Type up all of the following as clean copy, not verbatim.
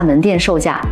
门店售价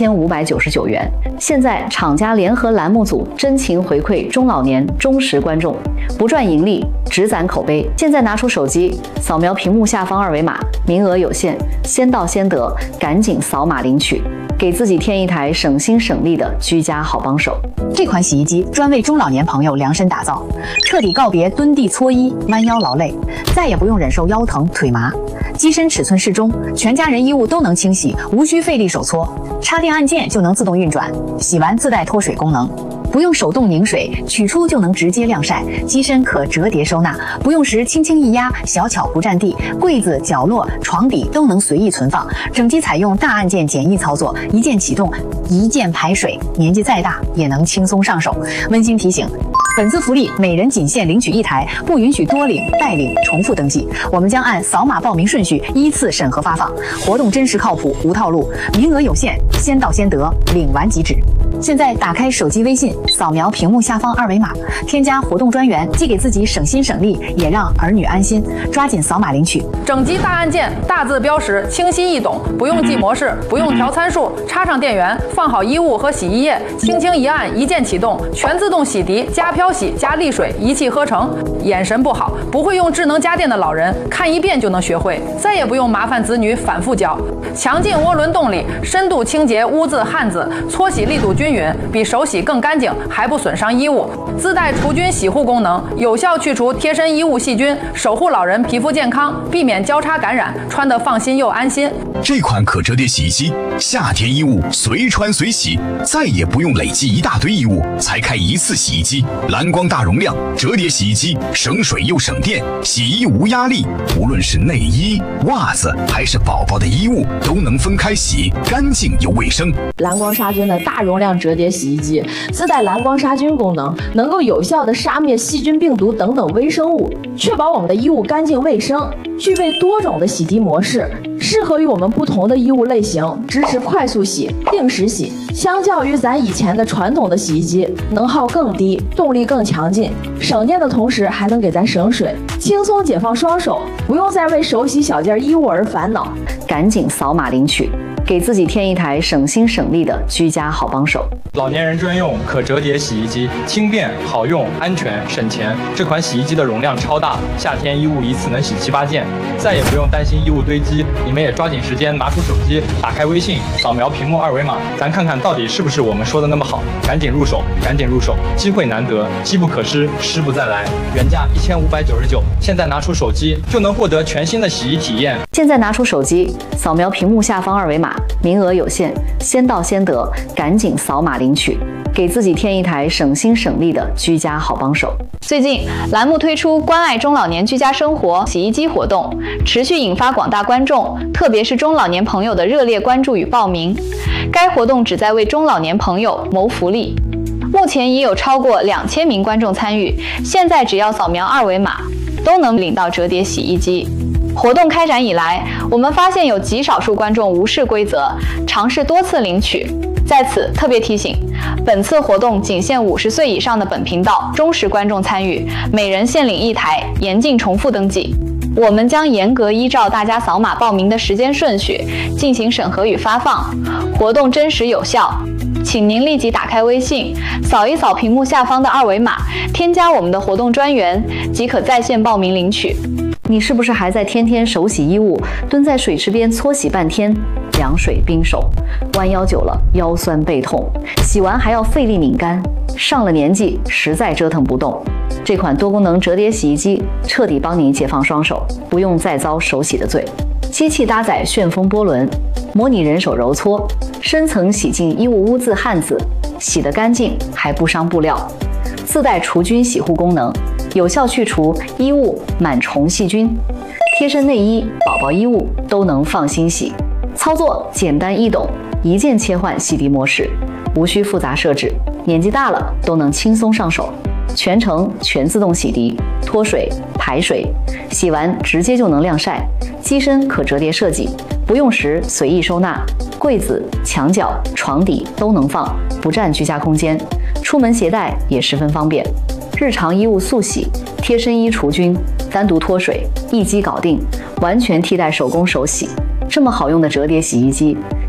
1599元。现在厂家联合栏目组真情回馈中老年忠实观众，不赚盈利，只攒口碑。现在拿出手机，扫描屏幕下方二维码，名额有限，先到先得，赶紧扫码领取，给自己添一台省心省力的居家好帮手。 这款洗衣机专为中老年朋友量身打造，彻底告别蹲地搓衣、弯腰劳累，再也不用忍受腰疼、腿麻。机身尺寸适中，全家人衣物都能清洗，无需费力手搓，插电按键就能自动运转，洗完自带脱水功能。不用手动拧水，取出就能直接晾晒。机身可折叠收纳，不用时轻轻一压，小巧不占地。柜子、角落、床底都能随意存放。整机采用大按键简易操作，一键启动，一键排水，年纪再大也能轻松上手。温馨提醒：本次福利每人仅限领取1台，不允许多领、代领、重复登记。我们将按扫码报名顺序依次审核发放。活动真实靠谱，无套路，名额有限，先到先得，领完即止。现在打开手机微信，扫描屏幕下方二维码，添加活动专员，既给自己省心省力，也让儿女安心。抓紧扫码领取。 整机大按键，大字标识，清晰易懂，不用记模式，不用调参数，插上电源，放好衣物和洗衣液，轻轻一按，一键启动，全自动洗涤加漂洗加沥水，一气呵成。眼神不好，不会用智能家电的老人，看一遍就能学会，再也不用麻烦子女反复教。强劲涡轮动力，深度清洁污渍汗渍，搓洗力度均匀，比手洗更干净，还不损伤衣物。自带除菌洗护功能，有效去除贴身衣物细菌，守护老人皮肤健康，避免交叉感染，穿得放心又安心。 这款可折叠洗衣机，夏天衣物随穿随洗，再也不用累积一大堆衣物才开一次洗衣机。蓝光大容量折叠洗衣机，省水又省电，洗衣无压力。无论是内衣、袜子还是宝宝的衣物，都能分开洗，干净又卫生。 蓝光杀菌的大容量折叠洗衣机自带蓝光杀菌功能，能够有效的杀灭细菌、病毒等等微生物，确保我们的衣物干净卫生。具备多种的洗涤模式，适合于我们不同的衣物类型，支持快速洗、定时洗。相较于咱以前的传统的洗衣机，能耗更低，动力更强劲，省电的同时还能给咱省水，轻松解放双手，不用再为手洗小件衣物而烦恼。 赶紧扫码领取，给自己添一台省心省力的居家好帮手。 老年人专用可折叠洗衣机，轻便好用，安全省钱。这款洗衣机的容量超大，夏天衣物一次能洗7、8件，再也不用担心衣物堆积。你们也抓紧时间拿出手机，打开微信，扫描屏幕二维码，咱看看到底是不是我们说的那么好。赶紧入手，赶紧入手，机会难得，机不可失，失不再来。原价1599，现在拿出手机就能获得全新的洗衣体验。 现在拿出手机，扫描屏幕下方二维码，名额有限，先到先得，赶紧扫码领取，给自己添一台省心省力的居家好帮手。 最近，栏目推出关爱中老年居家生活洗衣机活动，持续引发广大观众，特别是中老年朋友的热烈关注与报名。该活动旨在为中老年朋友谋福利。目前已有超过2000名观众参与，现在只要扫描二维码，都能领到折叠洗衣机。活动开展以来，我们发现有极少数观众无视规则，尝试多次领取。在此特别提醒，本次活动仅限50岁以上的本频道忠实观众参与，每人限领1台，严禁重复登记。我们将严格依照大家扫码报名的时间顺序进行审核与发放，活动真实有效。请您立即打开微信，扫一扫屏幕下方的二维码，添加我们的活动专员，即可在线报名领取。 你是不是还在天天手洗衣物，蹲在水池边搓洗半天，凉水冰手，弯腰久了腰酸背痛，洗完还要费力拧干，上了年纪实在折腾不动。这款多功能折叠洗衣机彻底帮你解放双手，不用再遭手洗的罪。机器搭载旋风波轮，模拟人手揉搓，深层洗净衣物污渍汗渍，洗得干净还不伤布料。自带除菌洗护功能，有效去除衣物螨虫细菌，贴身内衣、宝宝衣物都能放心洗。操作简单易懂，一键切换洗涤模式，无需复杂设置，年纪大了都能轻松上手。全程全自动洗涤、脱水、排水，洗完直接就能晾晒。机身可折叠设计，不用时随意收纳，柜子、墙角、床底都能放，不占居家空间。出门携带也十分方便。日常衣物速洗、贴身衣除菌、单独脱水，一机搞定，完全替代手工手洗。这么好用的折叠洗衣机，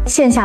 线下